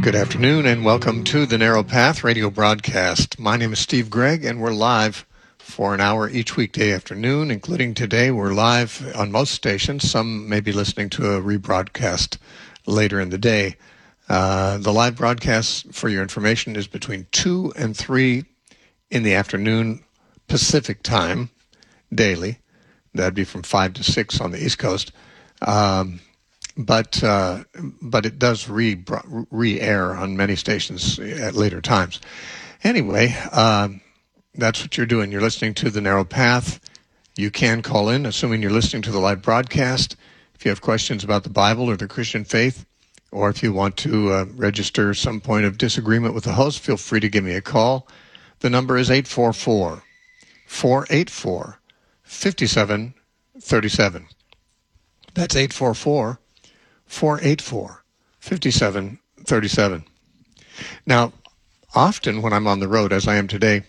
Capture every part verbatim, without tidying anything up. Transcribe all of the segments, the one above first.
Good afternoon and welcome to the Narrow Path radio broadcast. My name is Steve Gregg and we're live for an hour each weekday afternoon, including today. We're live on most stations. Some may be listening to a rebroadcast later in the day. Uh, the live broadcast, for your information, is between two and three in the afternoon Pacific time daily. That'd be from five to six on the East Coast. Um, But uh, but it does re re-air on many stations at later times. Anyway, um, that's what you're doing. You're listening to The Narrow Path. You can call in, assuming you're listening to the live broadcast. If you have questions about the Bible or the Christian faith, or if you want to uh, register some point of disagreement with the host, feel free to give me a call. The number is eight four four, four eight four, five seven three seven. That's eight four four, four eight four, five seven three seven. Now, often when I'm on the road, as I am today,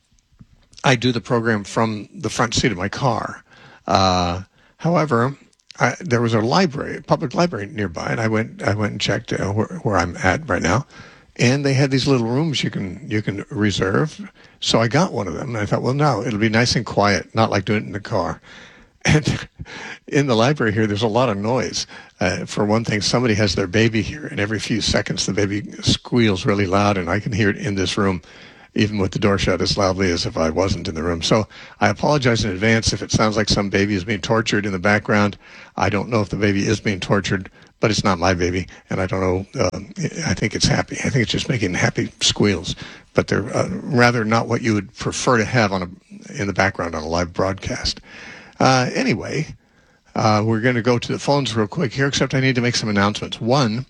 I do the program from the front seat of my car. Uh, however, I, there was a library, a public library nearby, and I went I went and checked uh, where, where I'm at right now, and they had these little rooms you can you can reserve. So I got one of them, and I thought, well, no, it'll be nice and quiet, not like doing it in the car. And in the library here, there's a lot of noise. Uh, for one thing, somebody has their baby here, and every few seconds the baby squeals really loud, and I can hear it in this room, even with the door shut, as loudly as if I wasn't in the room. So I apologize in advance if it sounds like some baby is being tortured in the background. I don't know if the baby is being tortured, but it's not my baby, and I don't know. Uh, I think it's happy. I think it's just making happy squeals, but they're uh, rather not what you would prefer to have on a, in the background on a live broadcast. Uh, anyway, uh, we're going to go to the phones real quick here, except I need to make some announcements. One,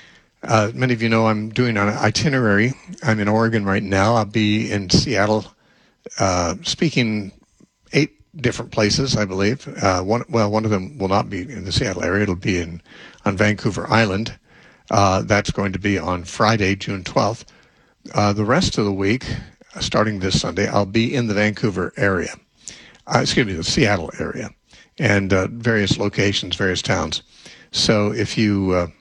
uh, many of you know I'm doing an itinerary. I'm in Oregon right now. I'll be in Seattle uh, speaking eight different places, I believe. Uh, one, well, one of them will not be in the Seattle area. It'll be in on Vancouver Island. Uh, that's going to be on Friday, June twelfth. Uh, the rest of the week, starting this Sunday, I'll be in the Vancouver area. Uh, excuse me, the Seattle area, and uh, various locations, various towns. So if you uh,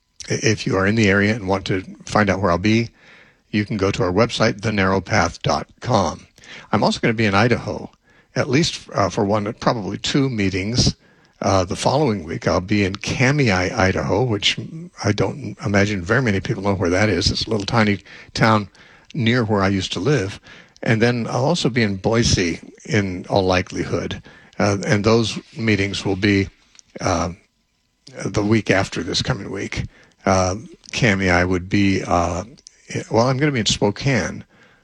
if you are in the area and want to find out where I'll be, you can go to our website, the narrow path dot com. I'm also going to be in Idaho, at least uh, for one, probably two meetings. Uh, the following week, I'll be in Kamiah, Idaho, which I don't imagine very many people know where that is. It's a little tiny town near where I used to live. And then I'll also be in Boise in all likelihood. Uh, and those meetings will be uh, the week after this coming week. Uh, Kamiah would be, uh, well, I'm going to be in Spokane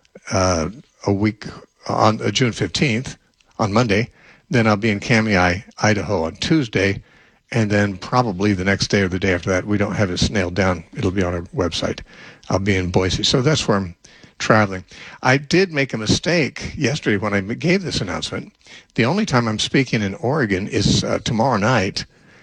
uh, a week on uh, June fifteenth, on Monday. Then I'll be in Kamiah, Idaho on Tuesday. And then probably the next day or the day after that, we don't have it nailed down. It'll be on our website. I'll be in Boise. So that's where I'm traveling. I did make a mistake yesterday when I gave this announcement. The only time I'm speaking in Oregon is uh, tomorrow night,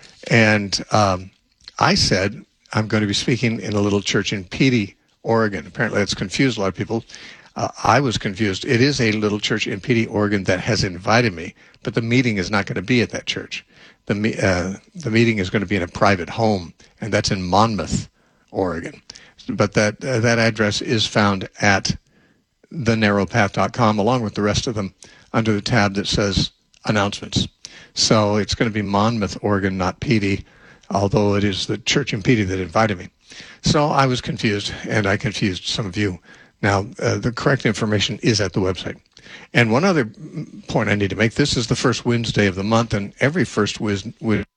and um, I said I'm going to be speaking in a little church in Petey, Oregon. Apparently that's confused a lot of people. Uh, I was confused. It is a little church in Petey, Oregon that has invited me, but the meeting is not going to be at that church. The, uh, the meeting is going to be in a private home, and that's in Monmouth, Oregon. But that uh, that address is found at the narrow path dot com, along with the rest of them, under the tab that says announcements. So it's going to be Monmouth, Oregon, not Petey, although it is the church in Petey that invited me. So I was confused, and I confused some of you. Now, uh, the correct information is at the website. And one other point I need to make, this is the first Wednesday of the month, and every first Wednesday